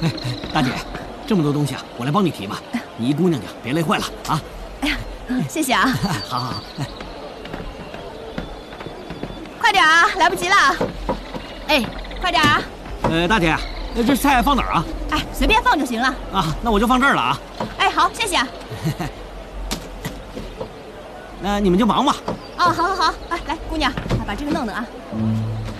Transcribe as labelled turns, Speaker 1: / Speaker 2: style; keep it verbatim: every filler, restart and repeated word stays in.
Speaker 1: 哎，大姐，这么多东西啊，我来帮你提吧。你一姑娘家，别累坏了啊。
Speaker 2: 哎呀，谢谢啊。
Speaker 1: 好好好。哎，
Speaker 2: 快点啊，来不及了。哎，快点啊。
Speaker 1: 呃，大姐，这菜放哪儿啊？
Speaker 2: 哎，随便放就行了。
Speaker 1: 啊，那我就放这儿了啊。
Speaker 2: 哎，好，谢谢啊。
Speaker 1: 那你们就忙吧。
Speaker 2: 哦，好好好，哎，来，姑娘，来把这个弄弄啊。